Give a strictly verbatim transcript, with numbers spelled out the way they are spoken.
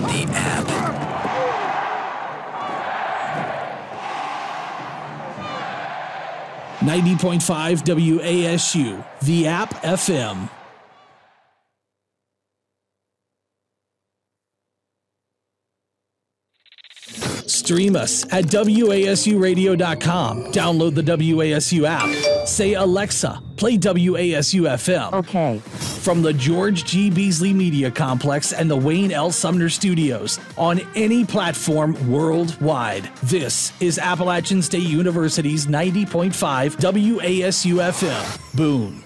the app. ninety point five W A S U, the app F M. Stream us at W A S U radio dot com. Download the W A S U app. Say, Alexa, play W A S U F M. Okay. From the George G. Beasley Media Complex and the Wayne L. Sumner Studios on any platform worldwide. This is Appalachian State University's ninety point five W A S U F M. Boone.